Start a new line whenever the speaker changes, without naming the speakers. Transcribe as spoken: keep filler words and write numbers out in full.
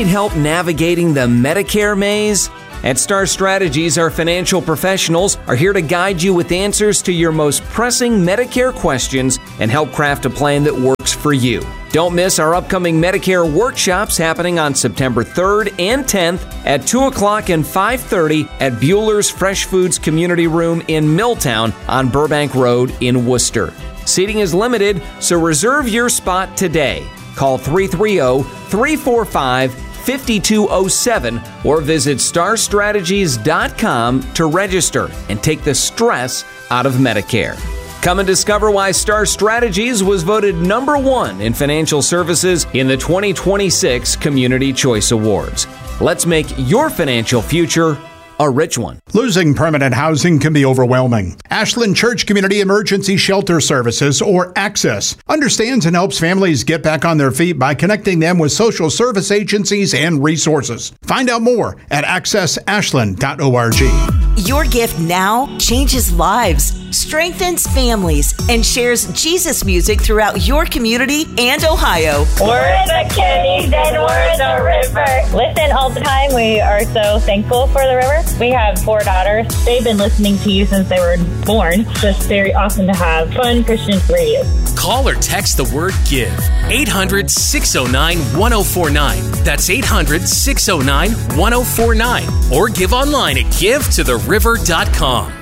need help navigating the Medicare maze? At Star Strategies, our financial professionals are here to guide you with answers to your most pressing Medicare questions and help craft a plan that works for you. Don't miss our upcoming Medicare workshops happening on September third and tenth at two o'clock and five thirty at Bueller's Fresh Foods Community Room in Milltown on Burbank Road in Worcester. Seating is limited, so reserve your spot today. Call three three zero, three four five, five two zero seven or visit star strategies dot com to register and take the stress out of Medicare. Come and discover why Star Strategies was voted number one in financial services in the twenty twenty-six Community Choice Awards. Let's make your financial future a rich one.
Losing permanent housing can be overwhelming. Ashland Church Community Emergency Shelter Services, or ACCESS, understands and helps families get back on their feet by connecting them with social service agencies and resources. Find out more at access ashland dot org.
Your gift now changes lives, strengthens families, and shares Jesus music throughout your community and Ohio.
We're the Kennys and we're the river. Listen all the time. We are so thankful for the river. We have four daughters. They've been listening to you since they were born. It's just very awesome to have fun Christian radio.
Call or text the word GIVE. eight hundred, six oh nine, one oh four nine. That's eight hundred, six oh nine, one oh four nine. Or give online at give to the river dot com.